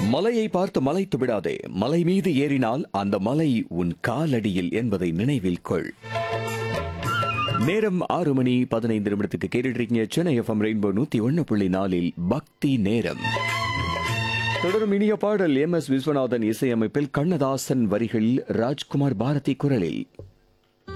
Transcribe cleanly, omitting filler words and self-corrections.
மலையை பார்த்து மலைத்து விடாதே, மலை மீது ஏறினால் அந்த மலை உன் காலடியில் என்பதை நினைவில் கொள். நேரம் 6:15 கேட்டுட்டு இருக்கீங்க. சென்னை எஃப்எம் ரெயின்போ 101.4 பக்தி நேரம். தொடரும் இனிய பாடல் எம்.எஸ். விஸ்வநாதன் இசையமைப்பில், கண்ணதாசன் வரிகளில், ராஜ்குமார் பாரதி குரலில்.